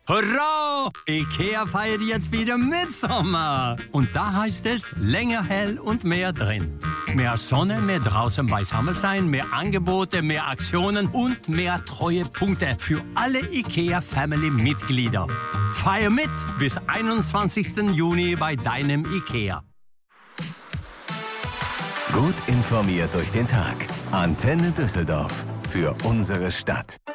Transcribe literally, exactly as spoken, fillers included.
Hurra! IKEA feiert jetzt wieder Mitsommer. Und da heißt es länger hell und mehr drin. Mehr Sonne, mehr draußen beisammen sein, mehr Angebote, mehr Aktionen und mehr Treuepunkte für alle IKEA-Family-Mitglieder. Feier mit bis einundzwanzigsten Juni bei deinem IKEA. Gut informiert durch den Tag. Antenne Düsseldorf für unsere Stadt.